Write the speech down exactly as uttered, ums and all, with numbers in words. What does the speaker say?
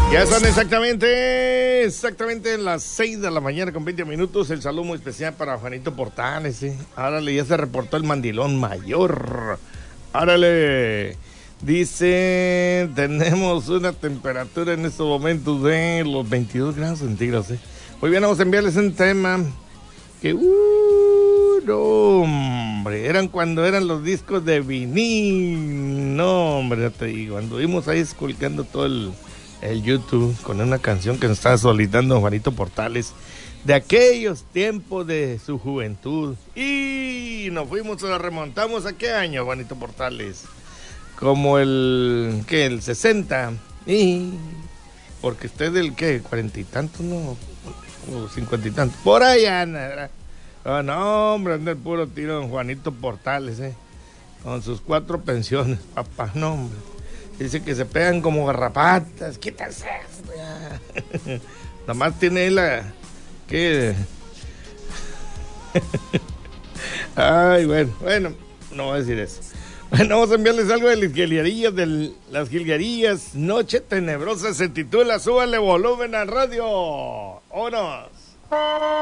Ya son exactamente, exactamente las seis de la mañana con veinte minutos. El saludo muy especial para Juanito Portales, ¿eh? Árale, ya se reportó el mandilón mayor. Árale, dice, tenemos una temperatura en estos momentos de los veintidós grados centígrados, ¿eh? Muy bien, vamos a enviarles un tema que, uh, no, hombre, eran cuando eran los discos de vinil. No, hombre, ya te digo, anduvimos ahí esculcando todo el... el YouTube con una canción que nos estaba solicitando Juanito Portales de aquellos tiempos de su juventud, y nos fuimos, nos remontamos a qué año, Juanito Portales, como el que el sesenta, y porque usted del que cuarenta y tantos, no, o cincuenta y tantos, por allá anda. Oh, no, hombre, anda el puro tiro don Juanito Portales, eh, con sus cuatro pensiones, papá, no, hombre. Dice que se pegan como garrapatas. Quítense. Nada más tiene la... ¿Qué? Ay, bueno, bueno, no voy a decir eso. Bueno, vamos a enviarles algo de las jilguerías, de las jilguerías. Noche Tenebrosa se titula. Súbale volumen al radio. ¡Vámonos!